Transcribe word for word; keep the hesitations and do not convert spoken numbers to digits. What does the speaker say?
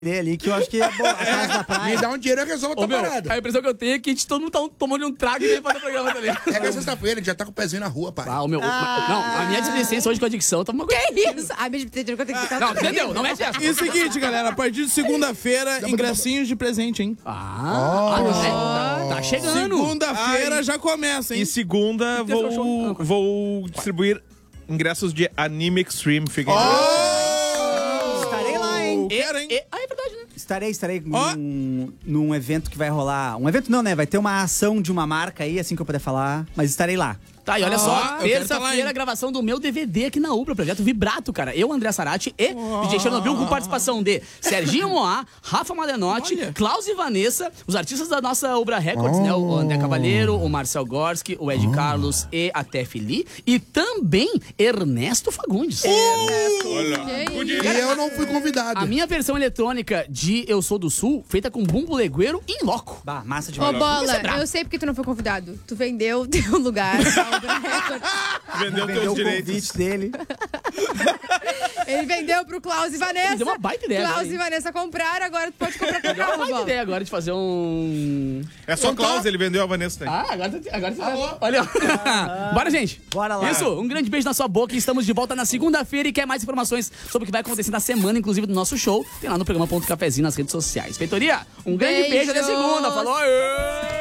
ali, que eu acho que é bom, a casa da praia. Me dá um dinheiro e eu resolvo a tua Ô, meu, parada. a impressão que eu tenho é que a gente todo mundo tá tomando um trago e veio fazer o programa também. É que é sexta-feira, a gente já tá com o pezinho na rua, pai. Ah, o meu. Ah. Não, a minha displicência hoje com a dicção tá uma coisa. Que isso? A minha displicência que eu tenho que ficar. Não, entendeu? Não é essa. E o seguinte, galera, a partir de segunda-feira, ingressinhos de presente, hein? Ah, ah, é. Tá chegando. Segunda-feira Ai. já começa, hein? E segunda vou, vou distribuir ingressos de Anime Extreme. Fiquem Estarei lá, hein? E, Quero, hein? e, ah, é verdade, né? Estarei, estarei Ó. num, num evento que vai rolar. Um evento não, né? Vai ter uma ação de uma marca aí, assim que eu puder falar. Mas estarei lá. Tá, e olha Ah, só, eu quero tá lá, terça-feira, hein? a gravação do meu D V D aqui na Ubra, projeto Vibrato, cara. Eu, André Sarati e D J Chernobyl, com participação de Serginho Moá, Rafa Malenotti, Olha. Klaus e Vanessa, os artistas da nossa Ubra Records, né? O André Cavalheiro, o Marcel Gorski, o Ed Carlos e a Tef Lee. E também Ernesto Fagundes. E eu não fui convidado. A minha versão eletrônica de Eu Sou do Sul, feita com bumbo legueiro em loco. Bah, massa Ô, demais. Bola, bravo. eu sei porque tu não foi convidado. Tu vendeu o teu lugar. a Ubra Records. Vendeu Vendeu teus o direitos. convite dele. Ele vendeu pro Klaus e Vanessa. Deu uma baita ideia, Klaus né? e Vanessa compraram, agora tu pode comprar teu Deu uma carro, baita Bola. ideia agora de fazer um... É só Klaus, ele vendeu a Vanessa também. Ah, agora, tá- agora você tá... Olha, ó. Bora, gente. Bora lá. Isso, um grande beijo na sua boca e estamos de volta na segunda-feira e quer mais informações sobre o que vai acontecer na semana, inclusive do nosso show, tem lá no programa Ponto Cafezinho nas redes sociais. Feitoria, um grande beijo até Beijos. segunda. Falou! Aê!